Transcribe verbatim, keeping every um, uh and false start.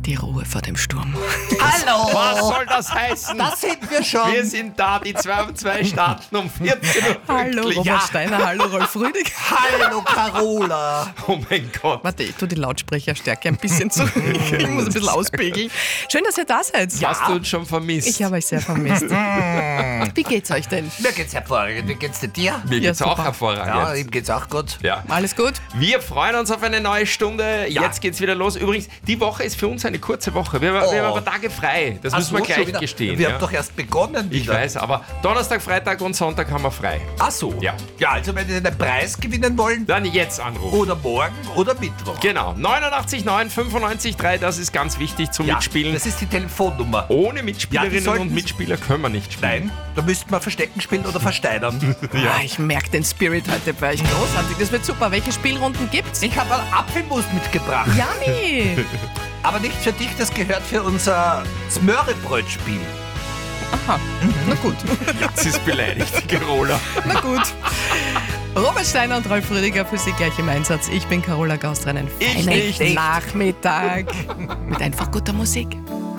Die Ruhe vor dem Sturm. Hallo! Was soll das heißen? Das sind wir schon. Wir sind da, die zwei um zwei starten um vierzehn Uhr. Hallo pünktlich. Robert Steiner, hallo Rolf Rüdig. Hallo Carola. Oh mein Gott. Warte, ich tue die Lautstärke ein bisschen zurück. Ich muss ein bisschen auspegeln. Schön, dass ihr da seid. Hast du uns schon vermisst? Ich habe euch sehr vermisst. Wie geht's euch denn? Mir geht's hervorragend. Wie geht's denn dir? Mir Ja, geht's auch super. hervorragend. Ja, ihm geht's auch gut. Ja. Alles gut? Wir freuen uns auf eine neue Stunde. Ja. Jetzt geht's wieder los. Übrigens, die Woche ist für uns eine kurze Woche. Wir, Oh. wir haben aber Tage frei. Das Ach müssen wir so, schon gleich wieder? gestehen. Wir ja. haben doch erst begonnen Ich wieder. weiß, aber Donnerstag, Freitag und Sonntag haben wir frei. Ach so. Ja. Ja, also wenn Sie einen Preis gewinnen wollen, Dann jetzt anrufen. oder morgen oder Mittwoch. Genau, neunundachtzig neun fünfundneunzig drei, das ist ganz wichtig zum Ja, Mitspielen. das ist die Telefonnummer. Ohne Ja, Mitspielerinnen die sollten- und Mitspieler können wir nicht spielen. Nein, da müssten wir Verstecken spielen oder versteinern. Ah, ich merke den Spirit heute bei euch. Großartig. Das wird super. Welche Spielrunden gibt's? Ich habe einen Apfelmus mitgebracht. Yummy! Aber nicht für dich, das gehört für unser Smörrebrötspiel. Aha. Na gut. Jetzt ist beleidigt, die Carola. Na gut. Robert Steiner und Rolf Rüdiger für Sie gleich im Einsatz. Ich bin Carola Gauss. Einen Ich feinen nicht. Nachmittag mit einfach guter Musik.